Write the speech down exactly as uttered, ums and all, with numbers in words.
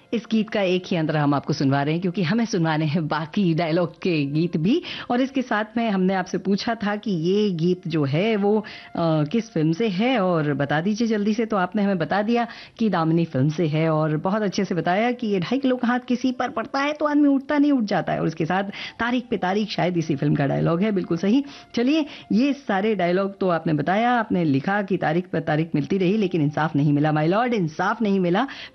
इस गीत का एक ही अंतर हम आपको सुनवा रहे हैं क्योंकि हमें सुनवाने हैं बाकी डायलॉग के गीत भी। और इसके साथ में हमने आपसे पूछा था कि ये गीत जो है वो आ, किस फिल्म से है और बता दीजिए जल्दी से। तो आपने हमें बता दिया कि दामिनी फिल्म से है और बहुत अच्छे से बताया कि ये ढाई किलो का हाथ किसी पर पड़ता है तो आदमी उठता नहीं उठ जाता है। और उसके साथ तारीख पे तारीख शायद इसी फिल्म का डायलॉग है। बिल्कुल सही। चलिए, ये सारे डायलॉग तो आपने बताया, आपने लिखा कि तारीख पर तारीख मिलती रही लेकिन इंसाफ नहीं मिला माय लॉर्ड, इंसाफ नहीं मिला।